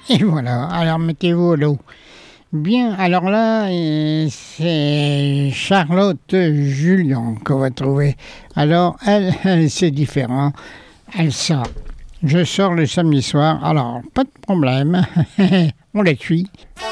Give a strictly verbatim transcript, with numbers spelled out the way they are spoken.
Et voilà, alors mettez-vous au lot. Bien, alors là, euh, c'est Charlotte Julien qu'on va trouver. Alors, elle, elle, c'est différent. Elle sort. Je sors le samedi soir, alors pas de problème. On la suit.